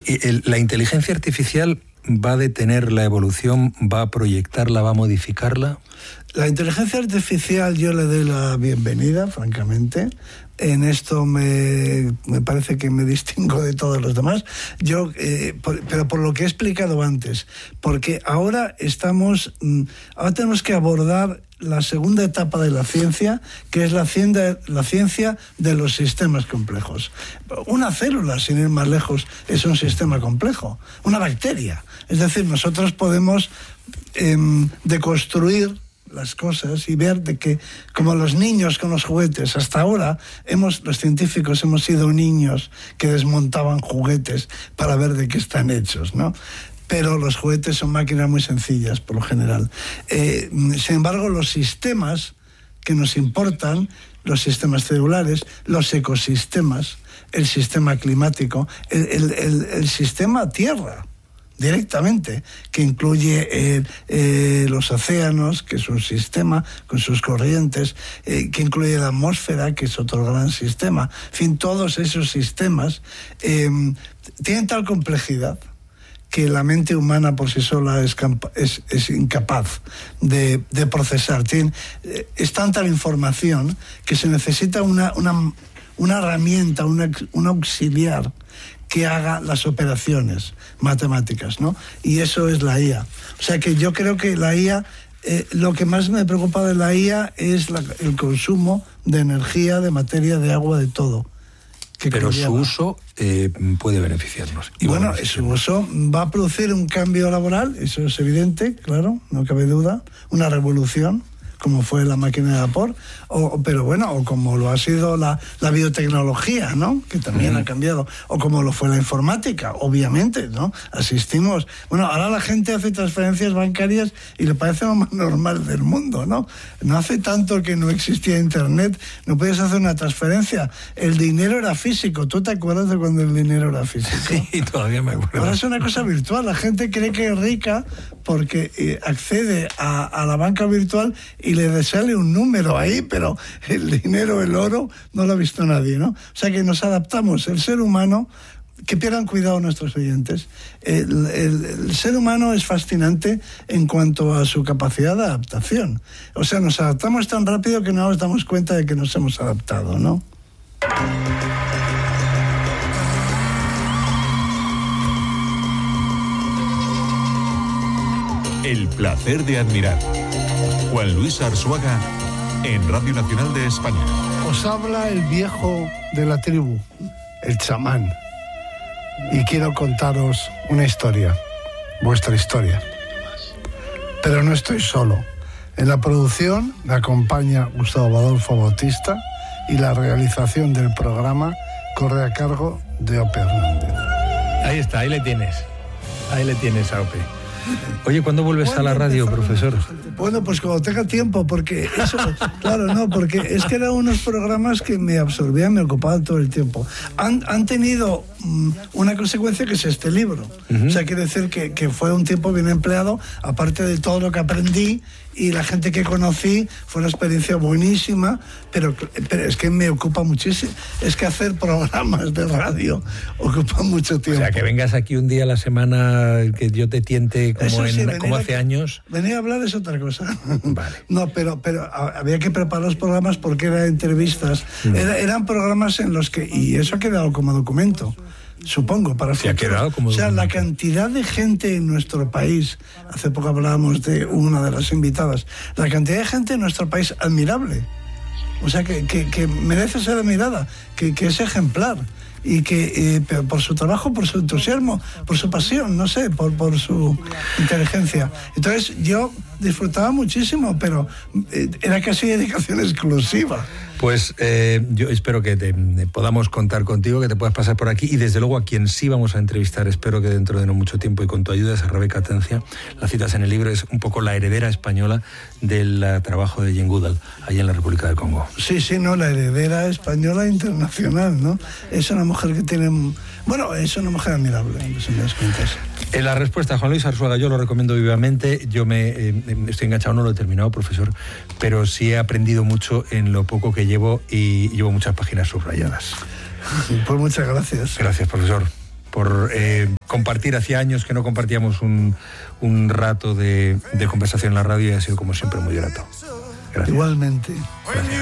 ¿La inteligencia artificial va a detener la evolución, va a proyectarla, va a modificarla? La inteligencia artificial yo le doy la bienvenida, francamente. En esto me parece que me distingo de todos los demás. Pero por lo que he explicado antes, porque ahora tenemos que abordar la segunda etapa de la ciencia, que es la ciencia de los sistemas complejos. Una célula, sin ir más lejos, es un sistema complejo. Una bacteria. Es decir, nosotros podemos deconstruir las cosas y ver de que, como los niños con los juguetes, hasta ahora los científicos hemos sido niños que desmontaban juguetes para ver de qué están hechos, ¿no? Pero los juguetes son máquinas muy sencillas, por lo general. Sin embargo, los sistemas que nos importan, los sistemas celulares, los ecosistemas, el sistema climático, el sistema Tierra, directamente, que incluye los océanos, que es un sistema con sus corrientes, que incluye la atmósfera, que es otro gran sistema. En fin, todos esos sistemas tienen tal complejidad que la mente humana por sí sola es incapaz de procesar. Es tanta la información que se necesita una herramienta, un auxiliar que haga las operaciones matemáticas, ¿no? Y eso es la IA. O sea que yo creo que la IA, lo que más me preocupa de la IA es el consumo de energía, de materia, de agua, de todo. Pero su uso puede beneficiarnos. Bueno, su uso va a producir un cambio laboral, eso es evidente, claro, no cabe duda, una revolución, como fue la máquina de vapor, pero bueno, o como lo ha sido la biotecnología, ¿no? Que también ha cambiado, o como lo fue la informática, obviamente, ¿no? Asistimos, bueno, ahora la gente hace transferencias bancarias y le parece lo más normal del mundo, ¿no? No hace tanto que no existía internet, no podías hacer una transferencia, el dinero era físico. ¿Tú te acuerdas de cuando el dinero era físico? Sí, todavía me acuerdo. Ahora es una cosa virtual, la gente cree que es rica porque accede a la banca virtual y le sale un número ahí, pero el dinero, el oro, no lo ha visto nadie, ¿no? O sea que nos adaptamos. El ser humano, que pierdan cuidado nuestros oyentes, el ser humano es fascinante en cuanto a su capacidad de adaptación. O sea, nos adaptamos tan rápido que no nos damos cuenta de que nos hemos adaptado, ¿no? El placer de admirar. Juan Luis Arzuaga en Radio Nacional de España. Os habla el viejo de la tribu, el chamán. Y quiero contaros una historia, vuestra historia. Pero no estoy solo. En la producción me acompaña Gustavo Adolfo Bautista y la realización del programa corre a cargo de Ope Hernández. Ahí está, ahí le tienes. Ahí le tienes a Ope. Oye, ¿cuándo vuelves a la radio, profesor? Bueno, pues cuando tenga tiempo, porque eso, claro, no, porque es que eran unos programas que me absorbían, me ocupaban todo el tiempo. Han tenido una consecuencia que es este libro. O sea, quiere decir que fue un tiempo bien empleado, aparte de todo lo que aprendí y la gente que conocí, fue una experiencia buenísima, pero es que me ocupa muchísimo. Es que hacer programas de radio ocupa mucho tiempo. O sea, que vengas aquí un día a la semana, que yo te tiente como hace años. Venir a hablar es otra cosa. Vale. No, pero había que preparar los programas porque eran entrevistas. Eran programas en los que, y eso ha quedado como documento, supongo, para se ha quedado como documento. La cantidad de gente en nuestro país, hace poco hablábamos de una de las invitadas, la cantidad de gente en nuestro país admirable. O sea, que merece ser admirada, que es ejemplar. Y que por su trabajo, por su entusiasmo, por su pasión, no sé, por su inteligencia. Entonces yo disfrutaba muchísimo, pero era casi dedicación exclusiva. Pues yo espero que podamos contar contigo, que te puedas pasar por aquí, y desde luego a quien sí vamos a entrevistar, espero que dentro de no mucho tiempo y con tu ayuda, es a Rebeca Atencia. La citas en el libro, es un poco la heredera española del trabajo de Jane Goodall, allá en la República del Congo. Sí, no, la heredera española internacional, ¿no? Es una mujer que tiene... Bueno, es una mujer admirable, si me das cuenta. En la respuesta, Juan Luis Arzuaga, yo lo recomiendo vivamente. Yo estoy enganchado, no lo he terminado, profesor, pero sí he aprendido mucho en lo poco que llevo, y llevo muchas páginas subrayadas. Pues muchas gracias. Gracias, profesor, por compartir. Hacía años que no compartíamos un rato de conversación en la radio y ha sido como siempre muy grato. Gracias. Igualmente. Gracias.